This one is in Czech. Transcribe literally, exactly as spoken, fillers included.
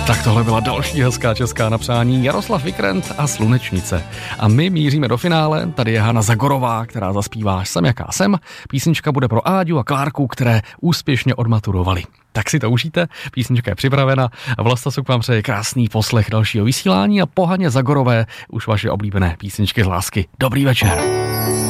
Tak tohle byla další hezká česká napřání, Jaroslav Vikrent a Slunečnice. A my míříme do finále, tady je Hana Zagorová, která zaspívá Jsem jaká jsem. Písnička bude pro Áďu a Klárku, které úspěšně odmaturovali. Tak si to užijte, písnička je připravena a Vlasta Suk vám přeje krásný poslech dalšího vysílání a po Haně Zagorové už vaše oblíbené písničky z lásky. Dobrý večer.